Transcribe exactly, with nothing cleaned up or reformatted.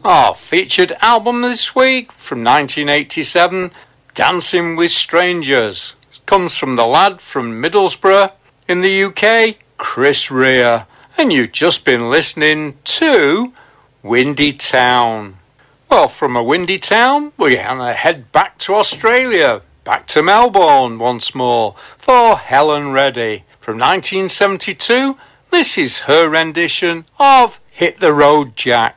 Our featured album this week from nineteen eighty-seven, Dancing with Strangers, comes from the lad from Middlesbrough in the U K, Chris Rea, and you've just been listening to Windy Town. Well, from a windy town, we're going to head back to Australia, back to Melbourne once more, for Helen Reddy. From nineteen seventy-two, this is her rendition of Hit the Road Jack.